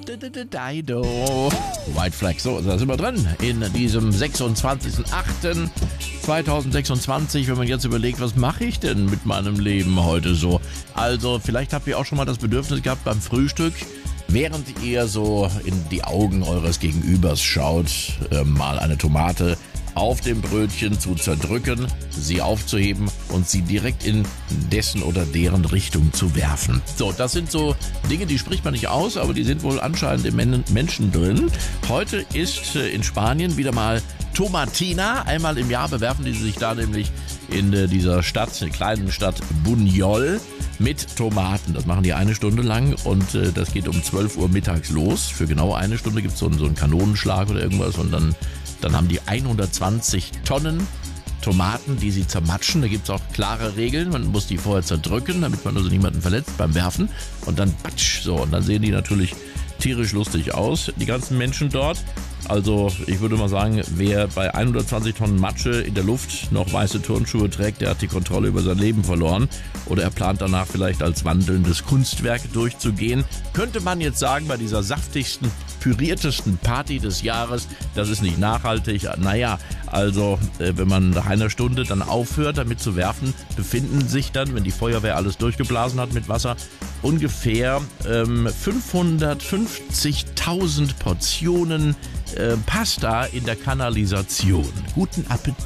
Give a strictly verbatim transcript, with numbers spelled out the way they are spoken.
Dido. White Flag, so, da sind wir drin in diesem sechsundzwanzigsten achten zweitausendsechsundzwanzig. Wenn man jetzt überlegt, was mache ich denn mit meinem Leben heute so? Also, vielleicht habt ihr auch schon mal das Bedürfnis gehabt beim Frühstück, während ihr so in die Augen eures Gegenübers schaut, äh, mal eine Tomate auf dem Brötchen zu zerdrücken, sie aufzuheben und sie direkt in dessen oder deren Richtung zu werfen. So, das sind so Dinge, die spricht man nicht aus, aber die sind wohl anscheinend im Men- Menschen drin. Heute ist äh, in Spanien wieder mal Tomatina. Einmal im Jahr bewerfen die sich da nämlich in äh, dieser Stadt, der kleinen Stadt Buñol, mit Tomaten. Das machen die eine Stunde lang und äh, das geht um zwölf Uhr mittags los. Für genau eine Stunde gibt es so, so einen Kanonenschlag oder irgendwas und dann Dann haben die hundertzwanzig Tonnen Tomaten, die sie zermatschen. Da gibt es auch klare Regeln. Man muss die vorher zerdrücken, damit man also niemanden verletzt beim Werfen. Und dann batsch, so. Und dann sehen die natürlich tierisch lustig aus, die ganzen Menschen dort. Also ich würde mal sagen, wer bei hundertzwanzig Tonnen Matsche in der Luft noch weiße Turnschuhe trägt, der hat die Kontrolle über sein Leben verloren. Oder er plant danach vielleicht als wandelndes Kunstwerk durchzugehen. Könnte man jetzt sagen, bei dieser saftigsten, püriertesten Party des Jahres, das ist nicht nachhaltig. Naja, also äh, wenn man nach einer Stunde dann aufhört, damit zu werfen, befinden sich dann, wenn die Feuerwehr alles durchgeblasen hat mit Wasser, ungefähr ähm, fünfhundertfünfzigtausend Portionen äh, Pasta in der Kanalisation. Guten Appetit.